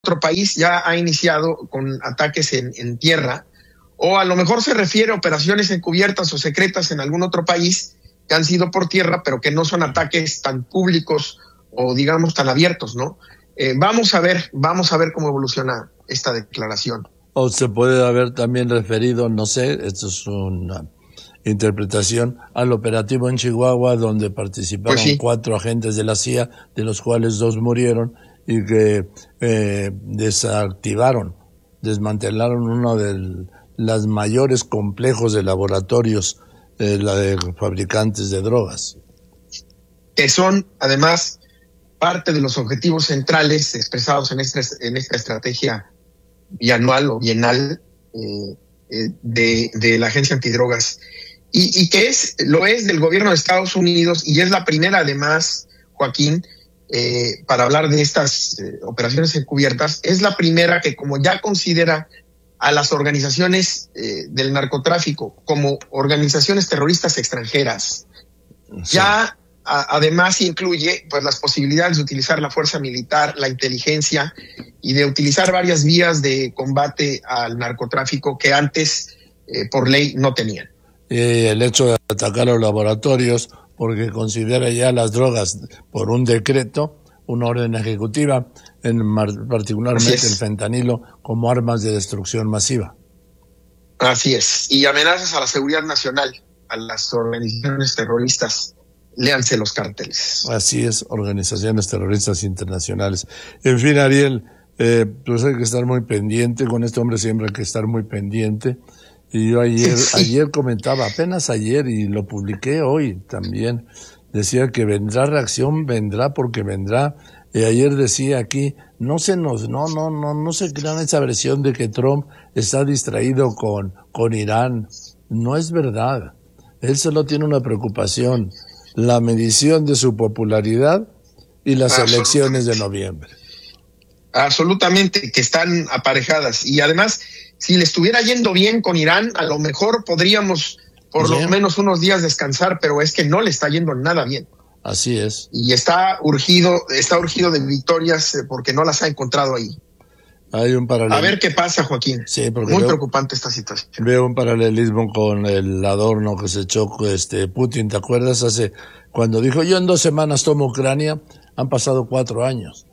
otro país ya ha iniciado con ataques en tierra, o a lo mejor se refiere a operaciones encubiertas o secretas en algún otro país que han sido por tierra, pero que no son ataques tan públicos o digamos tan abiertos, ¿no? Vamos a ver cómo evoluciona esta declaración. O se puede haber también referido, no sé, esto es una interpretación, al operativo en Chihuahua, donde participaron Pues sí. 4 agentes de la CIA, de los cuales 2 murieron, y que desmantelaron uno de los mayores complejos de laboratorios, la de fabricantes de drogas. Que son, además, parte de los objetivos centrales expresados en esta estrategia bianual o bienal de la Agencia Antidrogas, y que lo es del gobierno de Estados Unidos, y es la primera, además, Joaquín, para hablar de estas operaciones encubiertas, es la primera que, como ya considera a las organizaciones del narcotráfico como organizaciones terroristas extranjeras, sí. Ya además incluye pues las posibilidades de utilizar la fuerza militar, la inteligencia y de utilizar varias vías de combate al narcotráfico que antes por ley no tenían. El hecho de atacar a los laboratorios porque considera ya las drogas por un decreto, una orden ejecutiva, particularmente el fentanilo, como armas de destrucción masiva. Así es, y amenazas a la seguridad nacional, a las organizaciones terroristas. Léanse los cárteles. Así es, organizaciones terroristas internacionales. En fin, Ariel, pues hay que estar muy pendiente, con este hombre siempre hay que estar muy pendiente. Y yo ayer comentaba, apenas ayer, y lo publiqué hoy también, decía que vendrá reacción, vendrá porque vendrá. Y ayer decía aquí, no se crean esa versión de que Trump está distraído con Irán. No es verdad. Él solo tiene una preocupación: la medición de su popularidad y las elecciones de noviembre. Absolutamente, que están aparejadas. Y además, si le estuviera yendo bien con Irán, a lo mejor podríamos por lo menos unos días descansar, pero es que no le está yendo nada bien. Así es. Y está urgido de victorias porque no las ha encontrado ahí. Hay un paralelismo. A ver qué pasa, Joaquín. Sí, porque muy preocupante esta situación. Veo un paralelismo con el adorno que se echó Putin. ¿Te acuerdas? Cuando dijo, yo en 2 semanas tomo Ucrania, han pasado 4 años.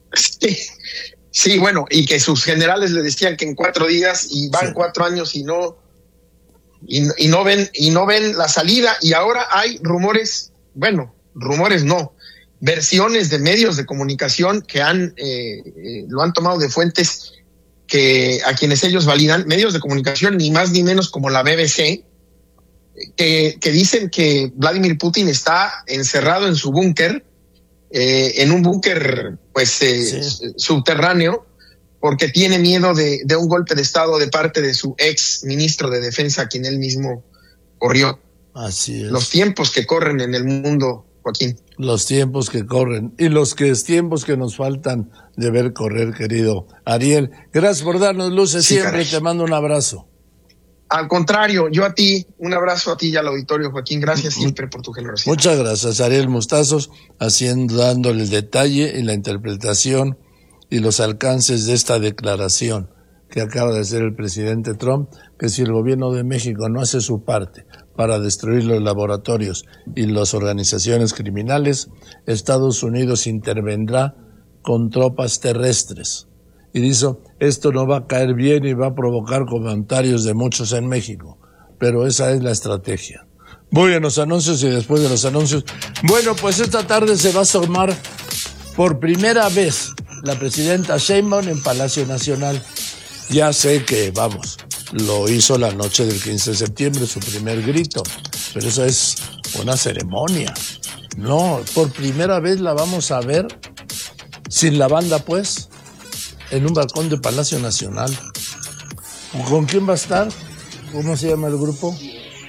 Sí, bueno, y que sus generales le decían que en 4 días, y van 4 años y no ven la salida. Y ahora hay rumores no, versiones de medios de comunicación que lo han tomado de fuentes a quienes ellos validan, medios de comunicación ni más ni menos como la BBC, que dicen que Vladimir Putin está encerrado en su búnker, en un búnker subterráneo, porque tiene miedo de un golpe de estado de parte de su ex ministro de defensa, a quien él mismo corrió. Así es. Los tiempos que corren en el mundo, Joaquín. Los tiempos que corren y tiempos que nos faltan de ver correr, querido Ariel. Gracias por darnos luces siempre, caray. Te mando un abrazo. Al contrario, yo a ti, un abrazo a ti y al auditorio, Joaquín. Gracias siempre por tu generosidad. Muchas gracias, Ariel Mostazos, dándole el detalle y la interpretación y los alcances de esta declaración que acaba de hacer el presidente Trump, que si el gobierno de México no hace su parte para destruir los laboratorios y las organizaciones criminales, Estados Unidos intervendrá con tropas terrestres. Y dice, esto no va a caer bien y va a provocar comentarios de muchos en México. Pero esa es la estrategia. Voy a los anuncios y después de los anuncios. Bueno, pues esta tarde se va a asomar por primera vez la presidenta Sheinbaum en Palacio Nacional. Ya sé que, lo hizo la noche del 15 de septiembre, su primer grito, pero eso es una ceremonia. No, por primera vez la vamos a ver sin la banda, pues, en un balcón de Palacio Nacional. ¿Con quién va a estar? ¿Cómo se llama el grupo?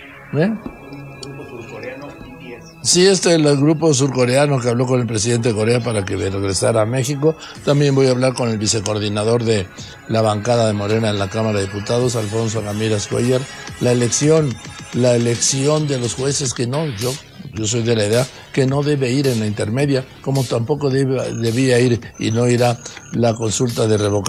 Sí, es el grupo surcoreano que habló con el presidente de Corea para que regresara a México. También voy a hablar con el vicecoordinador de la bancada de Morena en la Cámara de Diputados, Alfonso Ramírez Cuellar. La elección de los jueces yo soy de la idea que no debe ir en la intermedia, como tampoco debía ir y no irá la consulta de revocación